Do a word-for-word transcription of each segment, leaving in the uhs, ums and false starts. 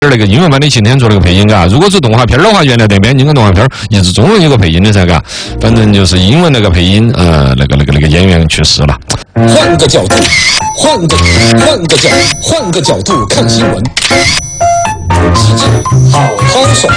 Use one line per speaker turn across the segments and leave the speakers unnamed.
那个英文版的晴天做了个配音嘎，如果是动画片的话，原来那边英文动画片也是中文有个配音的噻嘎，反正就是英文那个配音，呃，那个那个那个演员去世了。
换个角度，换个换个角，换个角度看新闻，世界好好耍。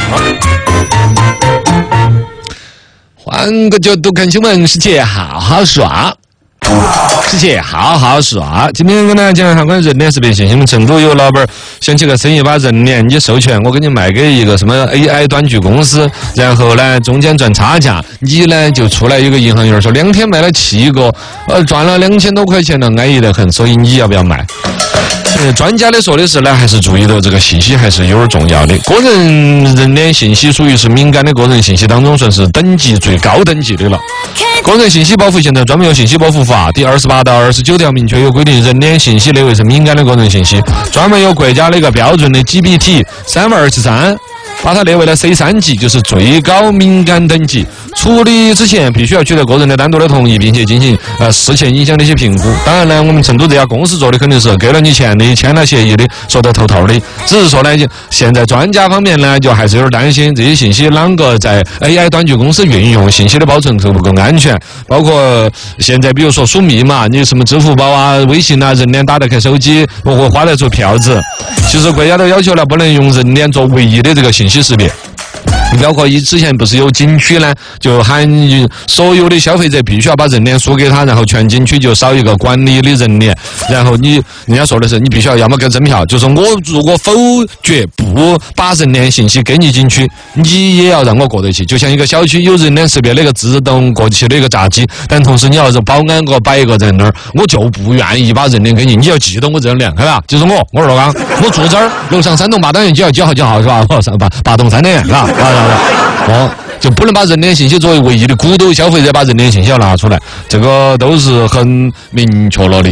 换个角度看新闻，世界好好耍。世界好好耍。今天跟大家讲一下关于人脸识别信息。我们成都有老板想起个生意，把人脸你授权，我给你卖给一个什么 A I 短剧公司，然后呢中间赚差价，你呢就出来一个银行员说两天卖了七个，呃赚了两千多块钱了，安逸得很，所以你要不要买？呃，专家的说的是呢，还是注意到这个信息还是有点重要的。个人人脸信息属于是敏感的个人信息当中，算是等级最高等级的了。个人信息保护现在专门有信息保护法第二十八到二十九条明确有规定，人脸信息列为是敏感的个人信息，专门有国家的一个标准的 G B T 三万二十三。把它列为了 C 三级，就是最高敏感等级。处理之前必须要取得个人的单独的同意，并且进行呃事前影响的一些评估。当然呢，我们成都这家公司做的肯定是给了你钱的，签了协议的，说得透透的。只是说呢，现在专家方面呢，就还是有点担心这些信息啷个在 A I 短剧公司运用，信息的保存够不够安全？包括现在比如说输密码，你什么支付宝啊、微信啊，人脸打得开手机，我会花得出票子。其实国家都要求了，不能用人脸做唯一的这个信息识别。包括以之前不是有景区呢，就喊所有的消费者必须要把人脸输给他，然后全景区就少一个管理的人脸。然后你人家说的是，你必须要要么给真票，就是我如果否决不把人脸信息给你景区，你也要让我过得去。就像一个小区有人脸识别的一个自动过去的一个闸机，但同时你要是保安给我摆一个在那儿，我就不愿意把人脸给你，你要记得我人脸，对吧？就是我，我是罗刚，我住这儿，楼上三栋八单元几号几号几号是吧？八八栋三单元是吧？哦，就不能把人脸信息作为唯一的鼓捣消费者把人脸信息要拿出来，这个都是很明确了的。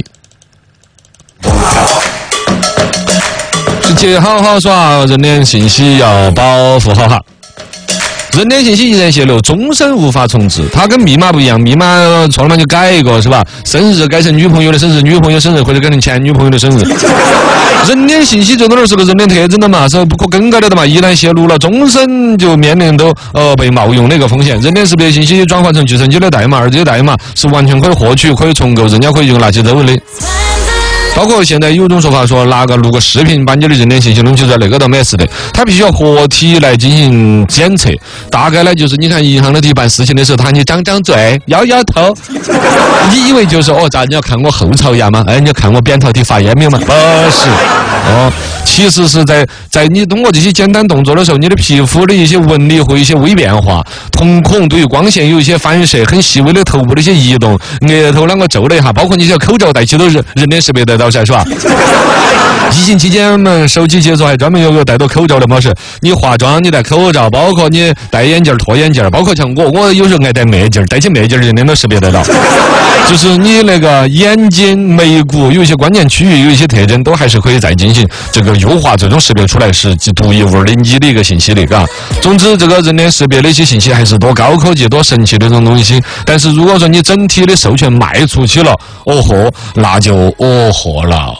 世界好好耍，人脸信息要保护好哈。人脸信息一旦泄露，终身无法重置。它跟密码不一样，密码错了嘛就改一个，是吧？生日改成女朋友的生日，女朋友生日或者改成前女朋友的生日。人脸信息最多的是个人脸特征的嘛，是不可更改的的嘛。一旦泄露了，终身就面临到呃被冒用的一个风险。人脸识别信息转换成计算机的代码，而这些代码是完全可以获取、可以重构，人家可以用拿去走的。包括现在有种说法说，拿个录个视频把你的人脸信息弄起来，那个倒没事的，它必须要活体来进行检测。大概呢就是你看银行的题办事情的时候，他喊你张张嘴、摇摇头，你以为就是哦咋你要看我后槽牙吗？哎，你要看我扁桃体发炎没有吗？不是，哦，其实是在在你通过这些简单动作的时候，你的皮肤的一些纹理会有一些微变化，瞳孔对于光线有一些反射，很细微的头部的一些移动，额头啷个皱了一下，包括你这口罩戴起都人人脸识别得到噻，是吧？疫情期间我们手机解锁还专门有个戴到口罩的模式，你化妆你戴口罩，包括你戴眼镜脱眼镜，包括像我我有时候爱戴墨镜，戴起墨镜人脸都识别得到。就是你那个眼睛眉骨有一些关键区域有一些特征，都还是可以再进行这个优化，最终识别出来是独一无二的你的一个信息的，嘎。总之这个人脸识别的一些信息还是多高科技多神奇的这种东西，但是如果说你整体的授权卖出去了，哦豁，那就哦豁了。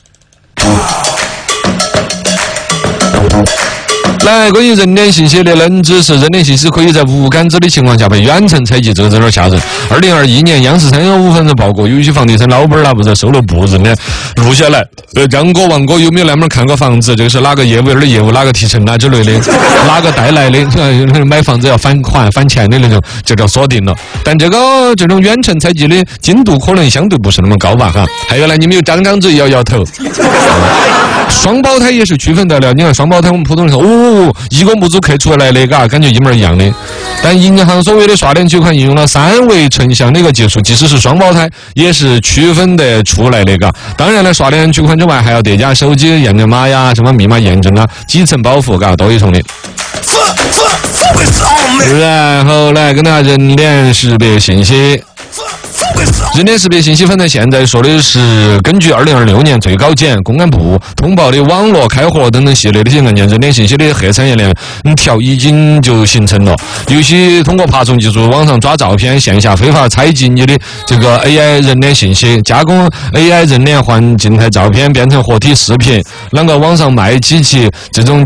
来，关于人脸信息的冷知识，人脸信息可以在无感知的情况下被远程采集，这个有点吓人。二零二一年央视三幺五分报告，有一些房地产老板啦，不是收了部人脸录下来。呃，张哥、王哥有没有来门看过房子？这个是哪个业务员的业务，哪个提成啊之类的，哪个带来的？买房子要返款返钱的那种，就叫锁定了。但这个这种远程采集的精度可能相对不是那么高吧？哈。还有呢，你们有张张嘴摇摇头。双胞胎也是区分得了，你看双胞胎我们普通人说哦，一个母子刻出来的，嘎，感觉一模一样的。但银行所谓的刷脸取款应用了三维成像的一个技术，即使是双胞胎也是区分得出来的，嘎。当然了，刷脸取款之外还要叠加手机验证码呀、什么密码验证啊、几层保护，嘎，多一重的。然后来跟大家人脸识别信息。 人脸识别信息，反正现在说的是根据二零二六年最高检、公安部通报的网络开盒等等系列的一些案件，人脸信息的黑产业链条已经就形成了。尤其通过爬虫技术，网上抓照片，线下非法采集你的这个 A I 人脸信息，加工 A I 人脸换静态照片变成活体视频，啷个网上卖机器这种